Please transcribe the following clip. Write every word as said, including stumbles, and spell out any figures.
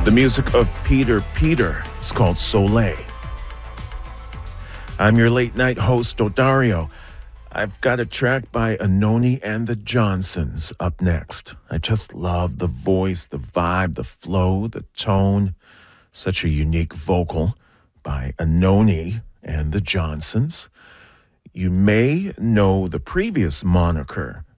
The music of Peter Peter is called Soleil. I'm your late night host, Odario. I've got a track by Anoni and the Johnsons up next. I just love the voice, the vibe, the flow, the tone. Such a unique vocal by Anoni and the Johnsons. You may know the previous moniker